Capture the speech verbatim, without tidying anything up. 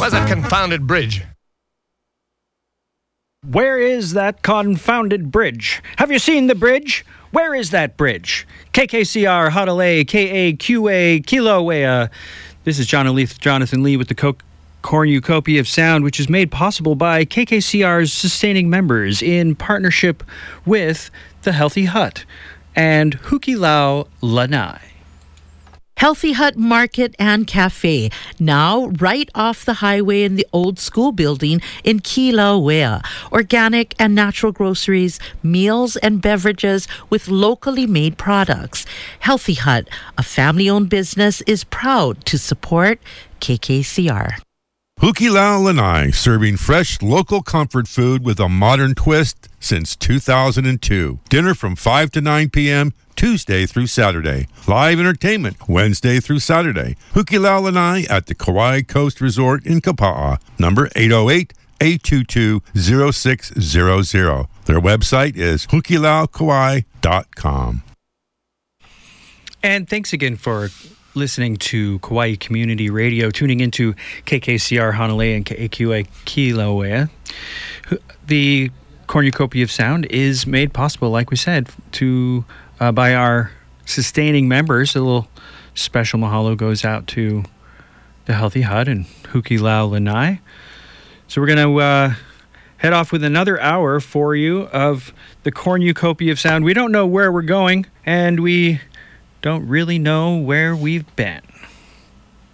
Where's that confounded bridge? Where is that confounded bridge? Have you seen the bridge? Where is that bridge? K K C R, Hadalay, K A Q A, Kilauea. This is John O'Leith, Jonathan Lee with the Co- Cornucopia of Sound, which is made possible by K K C R's sustaining members in partnership with The Healthy Hut and Hukilau Lanai. Healthy Hut Market and Cafe, now right off the highway in the old school building in Kilauea. Organic and natural groceries, meals and beverages with locally made products. Healthy Hut, a family-owned business, is proud to support K K C R. Hukilau Lanai, serving fresh local comfort food with a modern twist since two thousand two. Dinner from five to nine p.m. Tuesday through Saturday. Live entertainment Wednesday through Saturday. Hukilau Lanai at the Kauai Coast Resort in Kapa'a. Number eight oh eight, eight two two, oh six zero zero. Their website is hukilau kauai dot com. And thanks again for listening to Kauai Community Radio, tuning into K K C R Honolulu and K A Q A Kilauea. The Cornucopia of Sound is made possible, like we said, to uh, by our sustaining members. A little special mahalo goes out to the Healthy Hut and Hukilau Lanai. So we're going to uh, head off with another hour for you of the Cornucopia of Sound. We don't know where we're going, and we don't really know where we've been.